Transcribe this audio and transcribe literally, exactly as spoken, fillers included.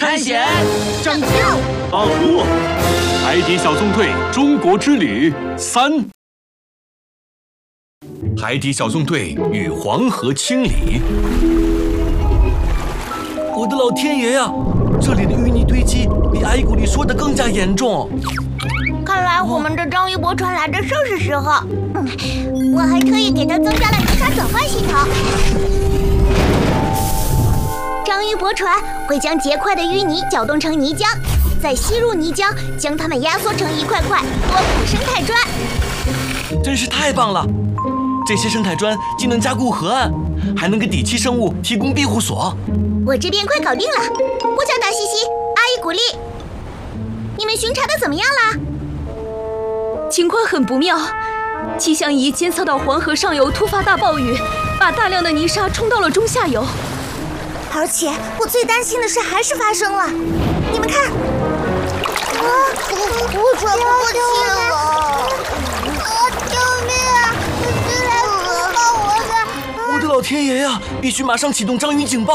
探险， 拯救！ 保护！海底小纵队中国之旅三。海底小纵队与黄河清理。 我的老天爷呀！这里的淤泥堆积比阿依古里说的更加严重。 看来我们的章鱼伯船来的正是时候。嗯，我还特意给它增加了泥沙转换系统。章鱼伯船会将结块的淤泥搅动成泥浆，再吸入泥浆，将它们压缩成一块块多孔生态砖。 真是太棒了！这些生态砖既能加固河岸，还能给底栖生物提供庇护所。 我这边快搞定了，我叫达西西，阿依古丽。你们巡查的怎么样啦？ 情况很不妙，气象仪监测到黄河上游突发大暴雨，把大量的泥沙冲到了中下游。 而且我最担心的事还是发生了，你们看，啊，我喘不过气了！啊，救命啊！是来捕到我的！ 我的老天爷呀！必须马上启动章鱼警报！